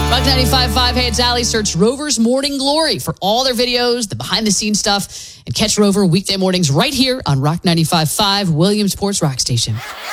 Rock 95.5, hey, it's Allie. Search Rover's Morning Glory for all their videos, the behind-the-scenes stuff, and catch Rover weekday mornings right here on Rock 95.5, Williamsport's Rock Station.